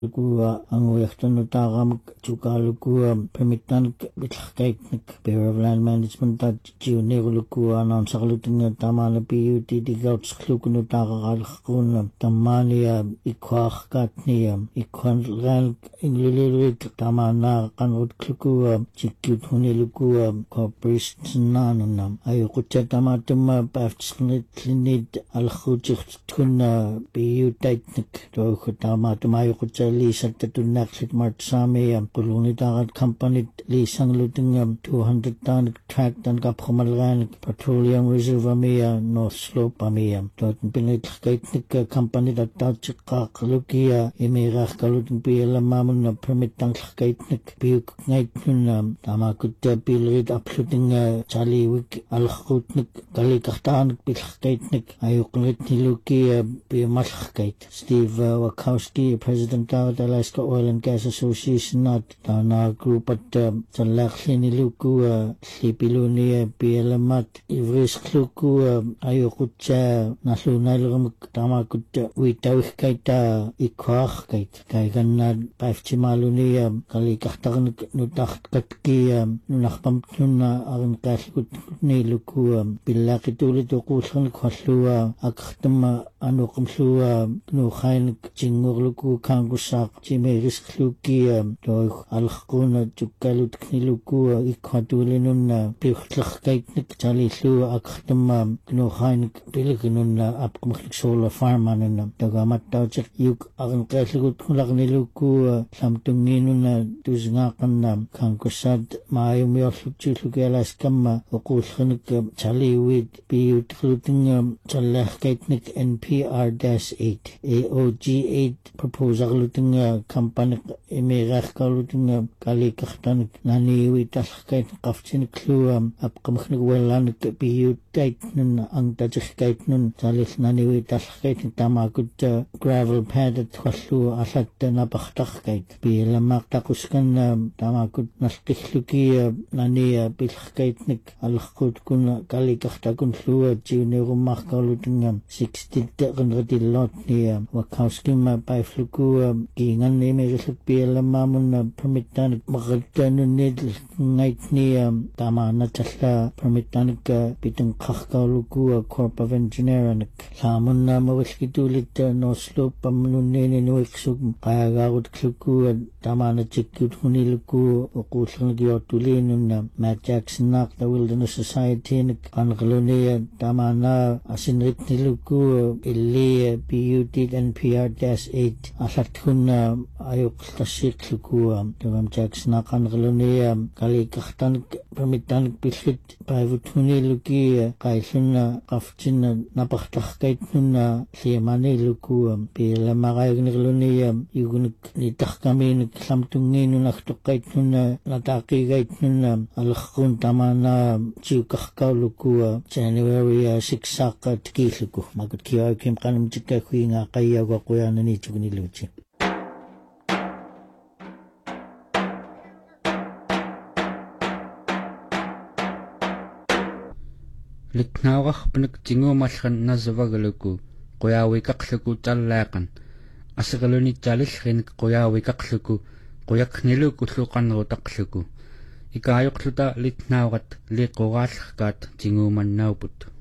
Lukua anguihtanu taagamak tukalukua permittanik bitlakaitnik Bureau of Land Management at jiunirulukua anonsaqalutinga tamana PUT digautsklukunu taaqaqalquna tammania ikwaaqkaatnia ikwanral inglililuit tamana qanrutlukua jikkut corporationanuna ayuqutsa tamatuma paaftisqnitlinit alxuutiqtunna PUT-taitnik toihu tamatuma ayuqutsa liisattatуннаарлут Martsaamia qulunitaarat company liisanglutinga 200 taanik tract tan kapxumalraanik Petroleum Reserve Amia North Slope Amia tootn pinitlaqqaitnik company tattaatiqqaaqlukia imiiraarkalutin pialamaamunna permit tanglaqqaitnik piukngaitnunna tamakutta pilerit aplutinga chaliwik alqutnik kalikartaanik pillaqqaitnik ayuqnitnilukia piamalqait Steve Wachowski President of the Alaska Oil and Gas Association at Tana Group at Salakhlini Luku Slipilunia Pielamat Ivris Kluku Ayukutcha Nasunalum Tamakut Witawikaita Ikwakait Kaiganad Pafchimalunia Kalikachtan Nutakatki Nunakpamtuna Aran Kaskut Niluku Pilakitulit Okusan Kwaslua Aktama Anukumsua Nuhain Jingurluku Kangusak Jimerislukia Doi Alkuna Jukalut Kniluku Ikwatulinuna Pihlakaitnik Chalisu Aktama Nuhain Pilikinuna Apkumik Solar Farmanuna Tagamatauchak Yuk Aran Kaslut Lagniluku Samtunginuna Duznakana Kangusad Mayumyosuki Alaskama Okulhanik Chaliwit Piutluting Chalakaitnik NPR-8 AOG-8 proposal luting company imirakkaluting kalikachtan naniwi talkait qafchin kluam apqamkhnig welan PUT-taitnun angtajikkaitnun talis naniwi talkait tamakut gravel pad twallu alat napaqtaqkait pilamaq tamakut nalqilluki nani pilqaitnik alqut kun kalikachtakun lua jiunirumarkaluting 60 qinratilot ni Wachowski paifluku kingan imiriluk pialamaamun permittanik maqaltanunit ngaitni tamana talla permittanik pitinqarkauluku Corp of Engineering saamunna mawilkitulit North pamununini nuiksuk qayaagaarut kluku tamana tikkut huniluku uquullernigiotuliinunna Matt Jackson the Wilderness Society nik anqaluni tamana asinritniluku illi PUT NPR-8 alatkunna ayuqtassiiqluku tamam Jackson qanqaluni kalikaqtanik permittanik pillit paivutuniluki qaillunna qaftinna napaqtarqaitnunna liamaniluku pilamaqayagniqluni yugunik nitaqkaminik lamtungiinunaqtoqqaitnunna nataaqigaitnunna alqun tamana chiuqarkauluku January 6 tikilluku makut kiakim qanamtikka kuinga qayyaga qoyanani chugniluchi Liknaawaqpanak tinguumallan nasavagaluku qoyaawikaqluku tallaaqan asiqalunittalillrinik qoyaawikaqluku qoyakniluku luqanrutaqluku ikaayoqluta litnaawat liqoraallerkaat tinguumannauput